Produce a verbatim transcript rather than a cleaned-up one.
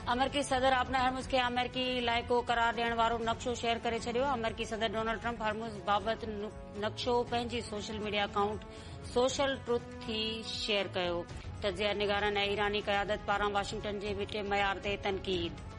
अमेरिकी सदर आपना हरमुज़ खे अमेरिकी इलाइक़ो करार ॾियण वारो नक्शो शेयर करे छॾियो। अमेरिकी सदर डोनाल्ड ट्रम्प हरमुज़ बाबति नक्शो पंहिंजी social media account social truth थी शेयर कयो। तजिया निगारनि ऐं ईरानी क़यादत पारां वाशिंगटन जे विच मयार ते तनक़ीद।